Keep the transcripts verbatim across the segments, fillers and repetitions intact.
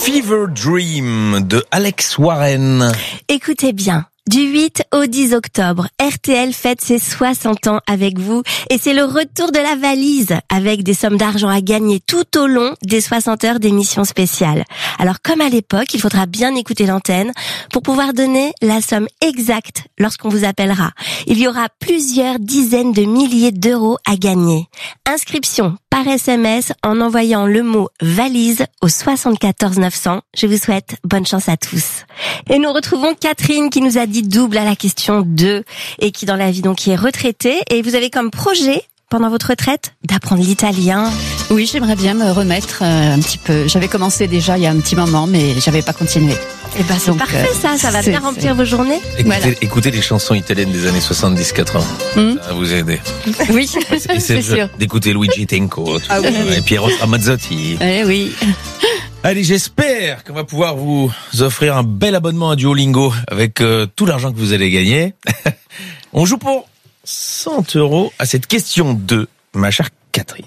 Fever Dream de Alex Warren. Écoutez bien. Du huit au dix octobre, R T L fête ses soixante ans avec vous et c'est le retour de la valise avec des sommes d'argent à gagner tout au long des soixante heures d'émission spéciale. Alors comme à l'époque, il faudra bien écouter l'antenne pour pouvoir donner la somme exacte lorsqu'on vous appellera. Il y aura plusieurs dizaines de milliers d'euros à gagner. Inscription par S M S en envoyant le mot valise au soixante-quatorze neuf cents. Je vous souhaite bonne chance à tous. Et nous retrouvons Catherine qui nous a dit double à la question deux et qui dans la vie donc qui est retraitée et vous avez comme projet pendant votre retraite d'apprendre l'italien. Oui, j'aimerais bien me remettre euh, un petit peu. J'avais commencé déjà il y a un petit moment mais j'avais pas continué. Et ben c'est donc, parfait euh, ça, ça va bien remplir vos journées. Écoutez, Voilà. écoutez les chansons italiennes des années soixante-dix quatre-vingts. Mmh. Ça va vous aider. Oui, Et c'est c'est sûr. d'écouter Luigi Tenco Ah oui. et Piero Ramazzotti. Eh oui. Allez, j'espère qu'on va pouvoir vous offrir un bel abonnement à Duolingo avec euh, tout l'argent que vous allez gagner. On joue pour cent euros à cette question deux, ma chère Catherine.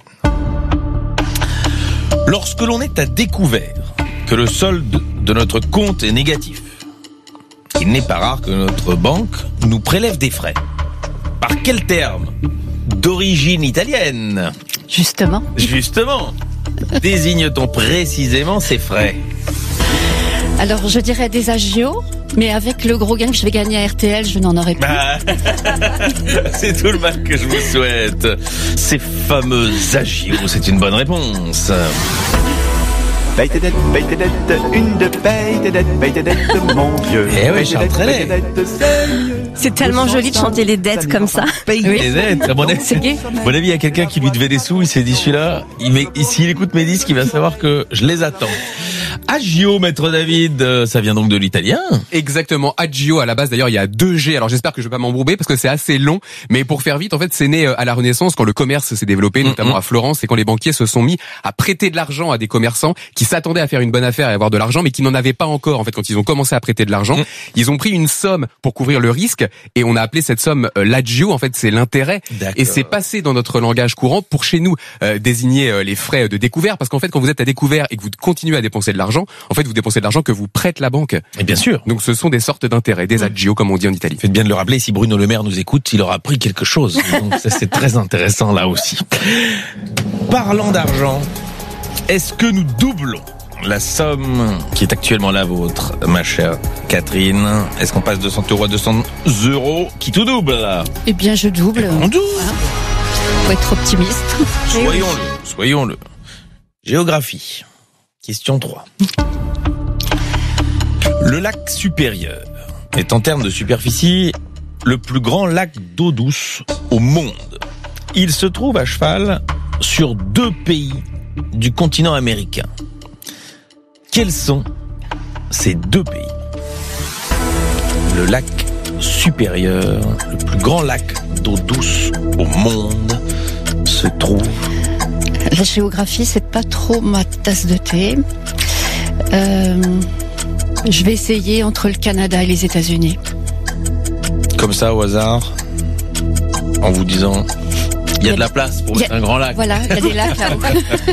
Lorsque l'on est à découvert que le solde de notre compte est négatif, il n'est pas rare que notre banque nous prélève des frais. Par quel terme d'origine italienne, Justement. justement, désigne-t-on précisément ces frais ? Alors je dirais des agios, mais avec le gros gain que je vais gagner à R T L, je n'en aurai plus. Bah, c'est tout le mal que je vous souhaite. Ces fameux agios, c'est une bonne réponse. Paye tes dettes, paye tes dettes, une de paye tes dettes, paye tes dettes, mon vieux. Eh oui, Paye tes Charles dettes, Trenet. paye tes dettes, c'est mieux. C'est tellement joli de chanter les dettes comme ça. Paye Oui. les dettes. À mon avis, C'est gai. à mon avis, il y a quelqu'un qui lui devait des sous, il s'est dit, celui-là, il met, s'il écoute mes disques, il va savoir que je les attends. Agio, maître David, euh, ça vient donc de l'italien. Exactement, Agio à la base d'ailleurs il y a deux G, alors j'espère que je vais pas m'embourber parce que c'est assez long, mais pour faire vite en fait c'est né euh, à la Renaissance quand le commerce s'est développé, notamment Mm-hmm. à Florence, et quand les banquiers se sont mis à prêter de l'argent à des commerçants qui s'attendaient à faire une bonne affaire et avoir de l'argent mais qui n'en avaient pas encore. En fait quand ils ont commencé à prêter de l'argent, Mm. ils ont pris une somme pour couvrir le risque et on a appelé cette somme euh, l'Agio, en fait c'est l'intérêt. D'accord. Et c'est passé dans notre langage courant pour chez nous euh, désigner euh, les frais de découvert, parce qu'en fait quand vous êtes à découvert et que vous continuez à dépenser de l'argent, en fait vous dépensez de l'argent que vous prête la banque. Et bien sûr. Donc ce sont des sortes d'intérêts, des agio comme on dit en Italie. Faites bien de le rappeler, si Bruno Le Maire nous écoute, il aura appris quelque chose. Donc ça, c'est très intéressant là aussi. Parlant d'argent, est-ce que nous doublons la somme qui est actuellement la vôtre, ma chère Catherine? Est-ce qu'on passe de cent euros à deux cents euros? Qui tout double là? Eh bien je double. On double. Faut être optimiste. Soyons-le, soyons-le. Géographie. Question trois. Le lac supérieur est en termes de superficie le plus grand lac d'eau douce au monde. Il se trouve à cheval sur deux pays du continent américain. Quels sont ces deux pays? Le lac supérieur, le plus grand lac d'eau douce au monde, se trouve... La géographie, c'est pas trop ma tasse de thé. Euh, je vais essayer entre le Canada et les États-Unis. Comme ça, au hasard, en vous disant, il y a de la place pour Il y a- mettre un grand lac. Voilà, il y a des lacs là.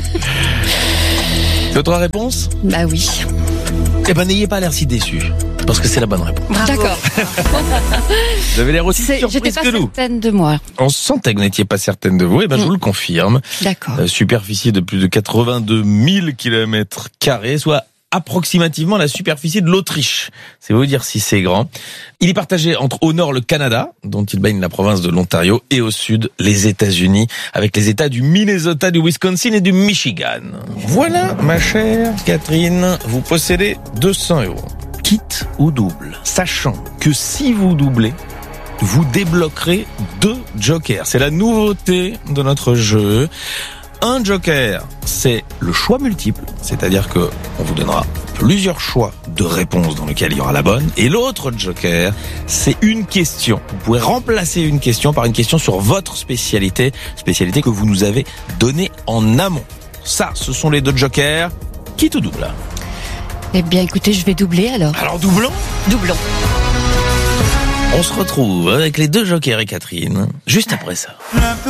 C'est votre réponse? Bah oui. Eh ben, n'ayez pas l'air si déçu, parce que c'est la bonne réponse. Bravo. D'accord. Vous avez l'air aussi C'est- J'étais surprise pas que nous. certaine de moi. On sentait que vous n'étiez pas certaine de vous, et ben, je vous le confirme. D'accord. Euh, superficie de plus de quatre-vingt-deux mille kilomètres carrés, soit approximativement la superficie de l'Autriche. C'est vous dire si c'est grand. Il est partagé entre au nord le Canada, dont il baigne la province de l'Ontario, et au sud les États-Unis, avec les États du Minnesota, du Wisconsin et du Michigan. Voilà, ma chère Catherine, vous possédez deux cents euros. Quitte ou double, sachant que si vous doublez, vous débloquerez deux jokers. C'est la nouveauté de notre jeu. Un joker, c'est le choix multiple, c'est-à-dire que on vous donnera plusieurs choix de réponses dans lesquels il y aura la bonne. Et l'autre joker, c'est une question. Vous pouvez remplacer une question par une question sur votre spécialité, spécialité que vous nous avez donnée en amont. Ça, ce sont les deux jokers. Qui tout double? Eh bien, écoutez, je vais doubler alors. Alors doublons. Doublons. On se retrouve avec les deux jokers et Catherine, juste après ça.